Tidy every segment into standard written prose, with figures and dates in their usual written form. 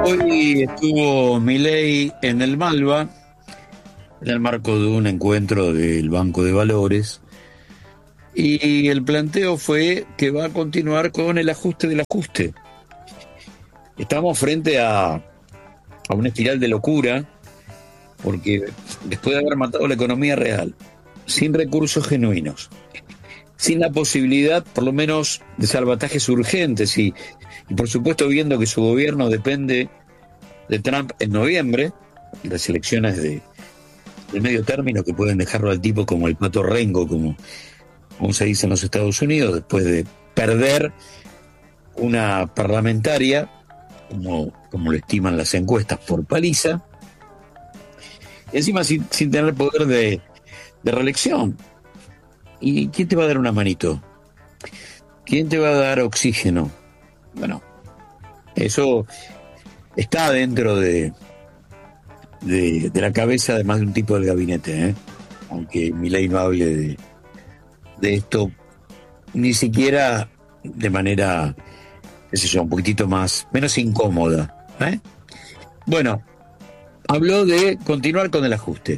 Hoy estuvo Milei en el Malva, en el marco de un encuentro del Banco de Valores, y el planteo fue que va a continuar con el ajuste del ajuste. Estamos frente a una espiral de locura, porque después de haber matado la economía real, sin recursos genuinos, sin la posibilidad, por lo menos, de salvatajes urgentes y por supuesto viendo que su gobierno depende de Trump en noviembre, las elecciones de medio término que pueden dejarlo al tipo como el pato rengo, como se dice en los Estados Unidos, después de perder una parlamentaria, como lo estiman las encuestas, por paliza, y encima sin tener poder de reelección. ¿Y quién te va a dar una manito? ¿Quién te va a dar oxígeno? Bueno, eso está dentro de la cabeza de más de un tipo del gabinete, aunque Milei no hable de esto ni siquiera de manera, qué sé yo, un poquitito menos incómoda. Bueno, habló de continuar con el ajuste.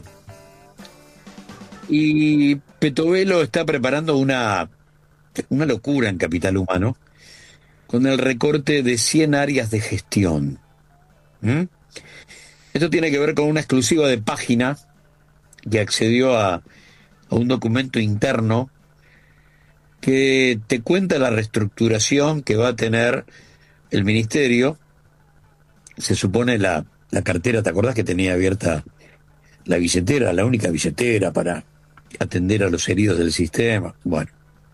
Y Petovelo está preparando una locura en capital humano con el recorte de 100 áreas de gestión. Esto tiene que ver con una exclusiva de página que accedió a un documento interno que te cuenta la reestructuración que va a tener el ministerio. Se supone la cartera, ¿te acordás que tenía abierta la billetera, la única billetera para atender a los heridos del sistema? Bueno.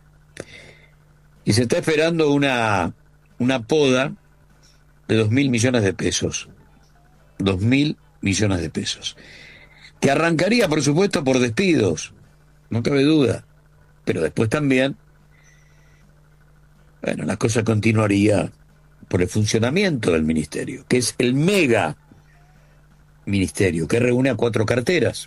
Y se está esperando una poda de 2.000 millones de pesos. 2.000 millones de pesos. Que arrancaría, por supuesto, por despidos, no cabe duda. Pero después también, bueno, la cosa continuaría por el funcionamiento del ministerio, que es el mega ministerio, que reúne a 4 carteras.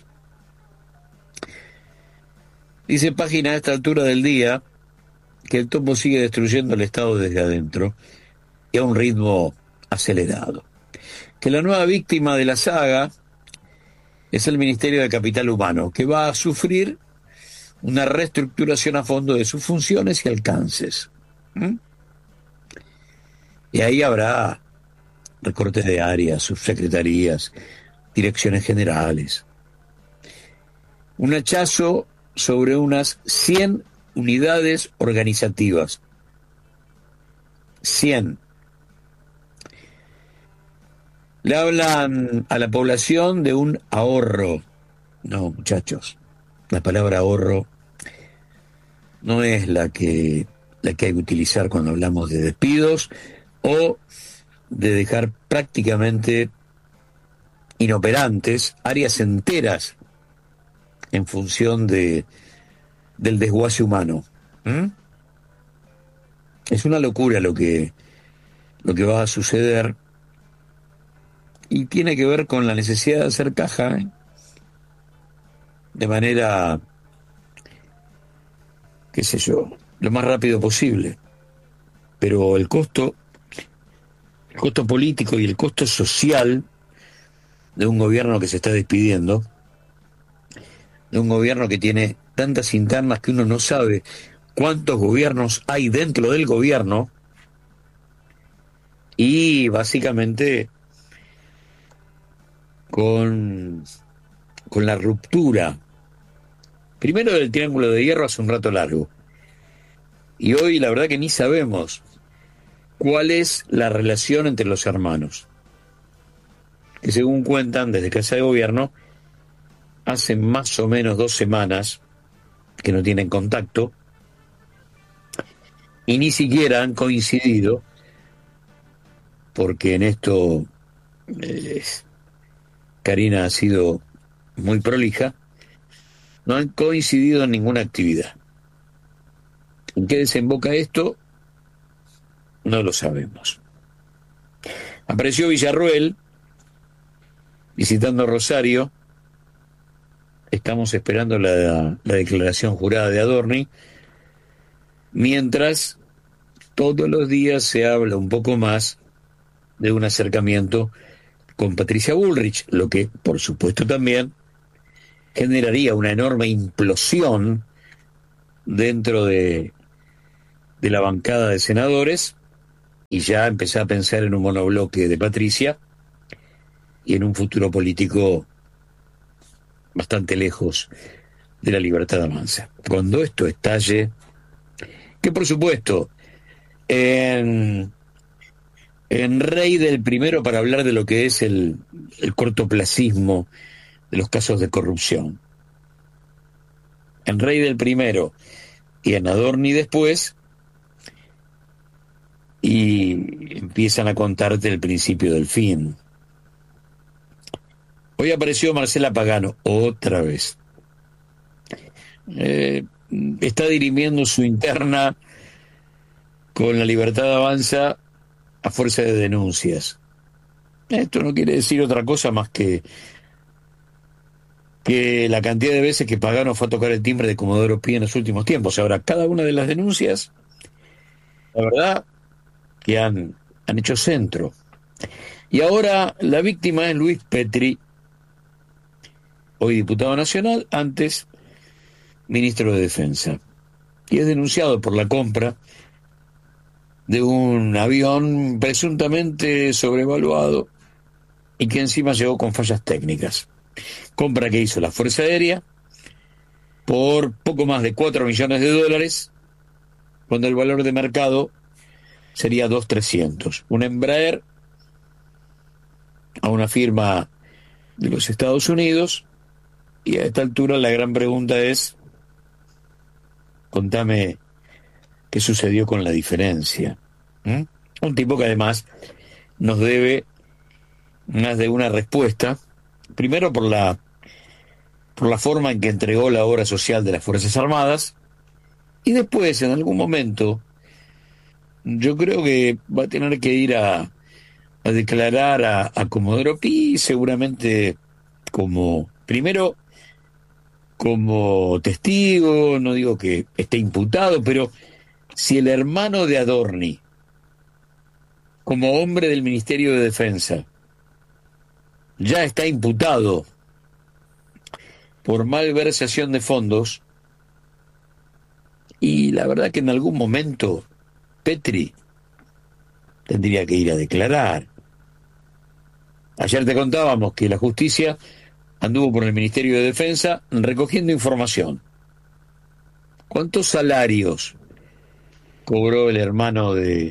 Dice página a esta altura del día que el topo sigue destruyendo el Estado desde adentro y a un ritmo acelerado. Que la nueva víctima de la saga es el Ministerio de Capital Humano, que va a sufrir una reestructuración a fondo de sus funciones y alcances. Y ahí habrá recortes de áreas, subsecretarías, direcciones generales. Un hachazo sobre unas 100 unidades organizativas. 100. Le hablan a la población de un ahorro. No, muchachos, la palabra ahorro no es la que hay que utilizar cuando hablamos de despidos o de dejar prácticamente inoperantes áreas enteras en función del desguace humano. Es una locura lo que va a suceder y tiene que ver con la necesidad de hacer caja, de manera, qué sé yo, lo más rápido posible. Pero el costo político y el costo social de un gobierno que se está despidiendo, de un gobierno que tiene tantas internas que uno no sabe cuántos gobiernos hay dentro del gobierno, y básicamente con la ruptura, primero del Triángulo de Hierro hace un rato largo, y hoy la verdad que ni sabemos cuál es la relación entre los hermanos, que según cuentan desde Casa de Gobierno, hace más o menos 2 semanas que no tienen contacto y ni siquiera han coincidido, porque en esto Karina ha sido muy prolija, no han coincidido en ninguna actividad. ¿En qué desemboca esto? No lo sabemos. Apareció Villarruel visitando Rosario. Estamos esperando la declaración jurada de Adorni, mientras todos los días se habla un poco más de un acercamiento con Patricia Bullrich, lo que, por supuesto, también generaría una enorme implosión dentro de la bancada de senadores, y ya empecé a pensar en un monobloque de Patricia y en un futuro político bastante lejos de la libertad de Avanza. Cuando esto estalle, que por supuesto, en, en Rey del Primero, para hablar de lo que es el cortoplacismo de los casos de corrupción, en Rey del Primero y en Adorni después, y empiezan a contarte el principio del fin. Hoy apareció Marcela Pagano, otra vez. Eh, Está dirimiendo su interna con la libertad avanza a fuerza de denuncias. Esto no quiere decir otra cosa más que la cantidad de veces que Pagano fue a tocar el timbre de Comodoro Pi en los últimos tiempos. Ahora, cada una de las denuncias, la verdad, que han hecho centro. Y ahora la víctima es Luis Petri, hoy diputado nacional, antes ministro de Defensa. Y es denunciado por la compra de un avión presuntamente sobrevaluado y que encima llegó con fallas técnicas. Compra que hizo la Fuerza Aérea por poco más de $4 millones, cuando el valor de mercado sería 2.300. Un Embraer a una firma de los Estados Unidos, y a esta altura la gran pregunta es, contame qué sucedió con la diferencia. Un tipo que además nos debe más de una respuesta, primero por la forma en que entregó la obra social de las Fuerzas Armadas, y después, en algún momento, yo creo que va a tener que ir a declarar a Comodoro Pi, seguramente como, primero, como testigo, no digo que esté imputado, pero si el hermano de Adorni, como hombre del Ministerio de Defensa, ya está imputado por malversación de fondos, y la verdad que en algún momento Petri tendría que ir a declarar. Ayer te contábamos que la justicia anduvo por el Ministerio de Defensa recogiendo información. ¿Cuántos salarios cobró el hermano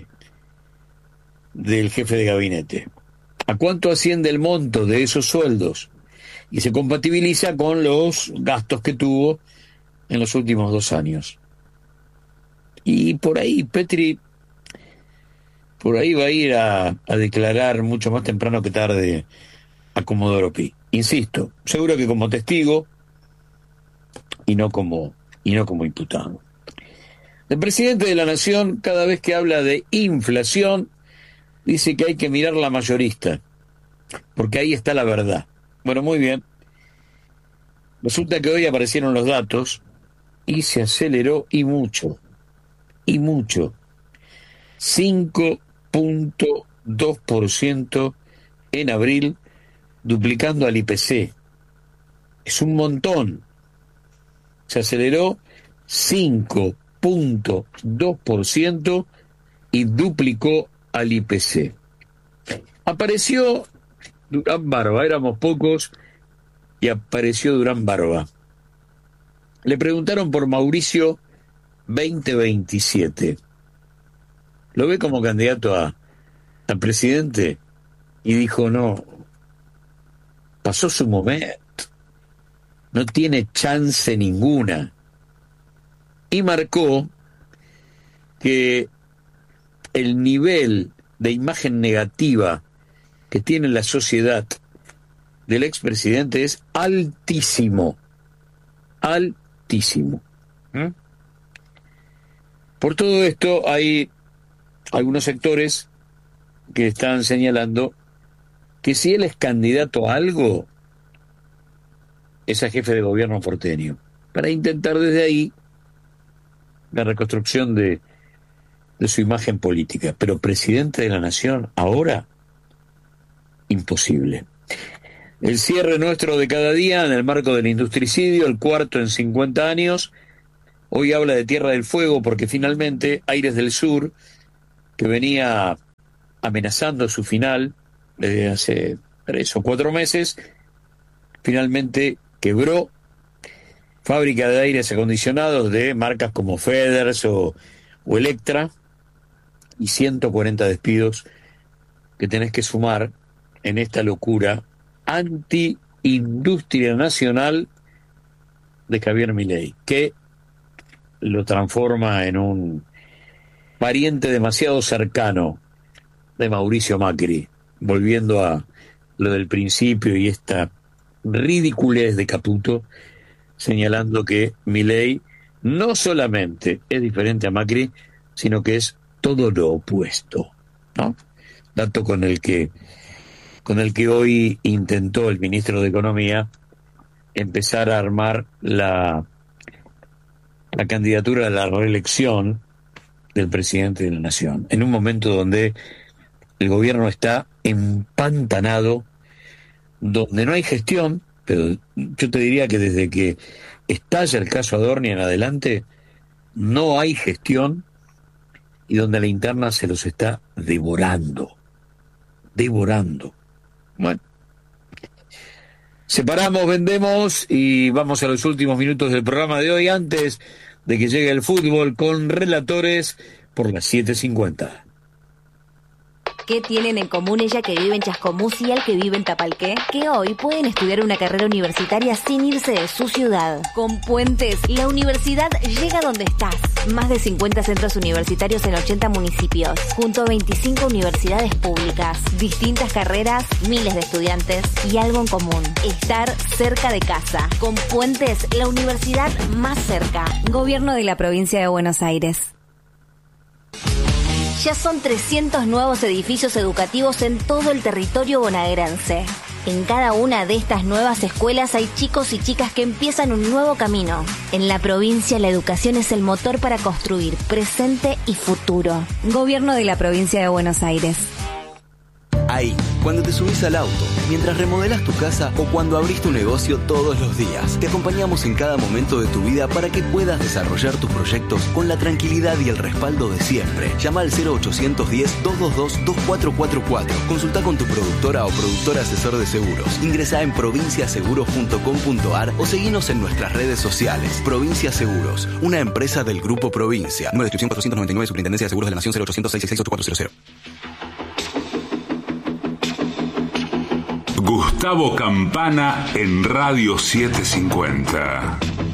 del jefe de gabinete? ¿A cuánto asciende el monto de esos sueldos? Y se compatibiliza con los gastos que tuvo en los últimos 2 años. Y por ahí Petri, por ahí va a ir a declarar mucho más temprano que tarde a Comodoro Pi. Insisto, seguro que como testigo y no como imputado. El presidente de la Nación, cada vez que habla de inflación, dice que hay que mirar la mayorista, porque ahí está la verdad. Bueno, muy bien. Resulta que hoy aparecieron los datos y se aceleró, y mucho, y mucho. 5.2% en abril, duplicando al IPC. Es un montón. Se aceleró 5.2% y duplicó al IPC. Apareció Durán Barba, éramos pocos, y apareció Durán Barba. Le preguntaron por Mauricio 2027. ¿Lo ve como candidato a presidente? Y dijo, no, pasó su momento, no tiene chance ninguna. Y marcó que el nivel de imagen negativa que tiene la sociedad del expresidente es altísimo, altísimo. Por todo esto hay algunos sectores que están señalando que si él es candidato a algo, es a jefe de gobierno porteño, para intentar desde ahí la reconstrucción de su imagen política. Pero presidente de la nación, ahora, imposible. El cierre nuestro de cada día en el marco del industricidio, el cuarto en 50 años, hoy habla de Tierra del Fuego porque finalmente Aires del Sur, que venía amenazando su final desde hace 3 o 4 meses, finalmente quebró. Fábrica de aires acondicionados de marcas como Feders o Electra, y 140 despidos que tenés que sumar en esta locura anti-industria nacional de Javier Milei, que lo transforma en un pariente demasiado cercano de Mauricio Macri, volviendo a lo del principio y esta ridiculez de Caputo, señalando que Milei no solamente es diferente a Macri, sino que es todo lo opuesto, ¿no? Dato con el que hoy intentó el ministro de Economía empezar a armar la candidatura a la reelección del presidente de la Nación, en un momento donde el gobierno está empantanado, donde no hay gestión, pero yo te diría que desde que estalla el caso Adorni en adelante, no hay gestión, y donde la interna se los está devorando. Bueno, separamos, vendemos y vamos a los últimos minutos del programa de hoy, antes de que llegue el fútbol con relatores por las 7:50. ¿Qué tienen en común ella que vive en Chascomús y él que vive en Tapalqué? Que hoy pueden estudiar una carrera universitaria sin irse de su ciudad. Con Puentes, la universidad llega donde estás. Más de 50 centros universitarios en 80 municipios, junto a 25 universidades públicas. Distintas carreras, miles de estudiantes y algo en común: estar cerca de casa. Con Puentes, la universidad más cerca. Gobierno de la Provincia de Buenos Aires. Ya son 300 nuevos edificios educativos en todo el territorio bonaerense. En cada una de estas nuevas escuelas hay chicos y chicas que empiezan un nuevo camino. En la provincia, la educación es el motor para construir presente y futuro. Gobierno de la Provincia de Buenos Aires. Ahí, cuando te subís al auto, mientras remodelás tu casa o cuando abrís tu negocio todos los días, te acompañamos en cada momento de tu vida para que puedas desarrollar tus proyectos con la tranquilidad y el respaldo de siempre. Llama al 0810-222-2444. Consulta con tu productora o productor asesor de seguros. Ingresá en provinciaseguros.com.ar o seguinos en nuestras redes sociales. Provincia Seguros, una empresa del Grupo Provincia. Número de inscripción 499, Superintendencia de Seguros de la Nación, 0800-666-8400. Gustavo Campana en Radio 750.